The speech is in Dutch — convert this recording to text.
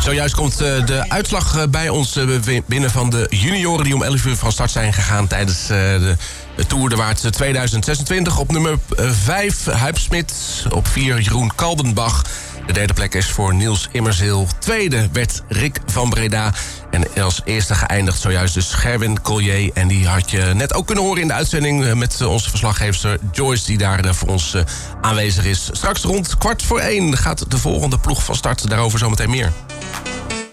Zojuist komt de uitslag bij ons binnen van de junioren die om 11 uur van start zijn gegaan tijdens de Tour de Waard 2026. Op nummer 5 Huib Smit, op 4 Jeroen Kaldenbach. De derde plek is voor Niels Immerzeel. Tweede werd Rick van Breda. En als eerste geëindigd zojuist dus Gerwin Collier. En die had je net ook kunnen horen in de uitzending met onze verslaggever Joyce, die daar voor ons aanwezig is. Straks rond 1:15 gaat de volgende ploeg van start. Daarover zometeen meer.